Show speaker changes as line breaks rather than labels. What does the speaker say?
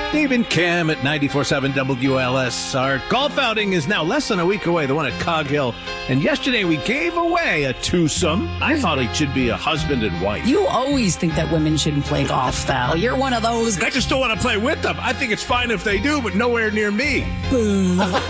Dave and Cam at 94.7 WLS. Our golf outing is now less than a week away, the one at Cog Hill. And yesterday we gave away a twosome. I thought it should be a husband and wife.
You always think that women shouldn't play golf, Val. You're one of those.
I just don't want to play with them. I think it's fine if they do, but nowhere near me.